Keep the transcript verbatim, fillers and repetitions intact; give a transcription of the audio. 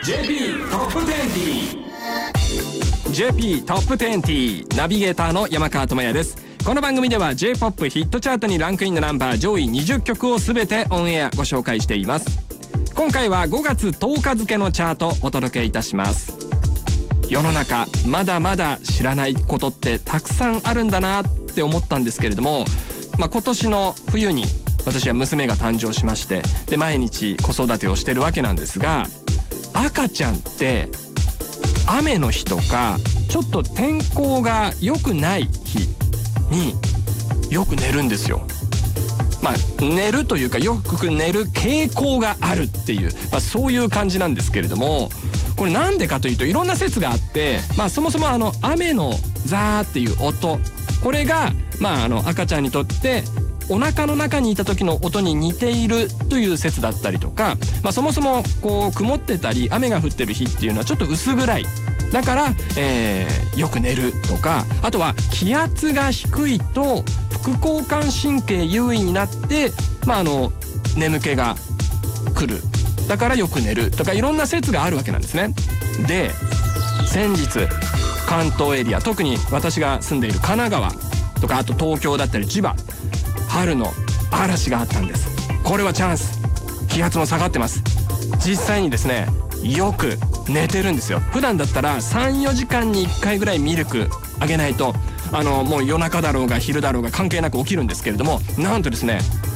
ジェーピー トップにじゅう ジェーピー トップにじゅうナビゲーターの山川智也です。この番組では J-ポップ ヒットチャートにランクインのナンバー上位にじゅっきょくを全てオンエアご紹介しています。今回はごがつとおか付のチャートお届けいたします。世の中まだまだ知らないことってたくさんあるんだなって思ったんですけれども、まあ、今年の冬に私は娘が誕生しまして、で毎日子育てをしてるわけなんですが、赤ちゃんって雨の日とかちょっと天候が良くない日によく寝るんですよ。まあ寝るというかよく寝る傾向があるっていう、まあ、そういう感じなんですけれども、これなんでかというといろんな説があって、まあそもそもあの雨のザーっていう音、これがまああの赤ちゃんにとってお腹の中にいた時の音に似ているという説だったりとか、まあ、そもそもこう曇ってたり雨が降ってる日っていうのはちょっと薄暗いだから、えー、よく寝るとか、あとは気圧が低いと副交感神経優位になって、まあ、あの眠気が来るだからよく寝るとか、いろんな説があるわけなんですね。で先日関東エリア、特に私が住んでいる神奈川とか、あと東京だったり千葉、春の嵐があったんです。これはチャンス、気圧も下がってます。実際にですねよく寝てるんですよ。普段だったら さんよじかんにいっかいぐらいミルクあげないとあのもう夜中だろうが昼だろうが関係なく起きるんですけれども、なんとですね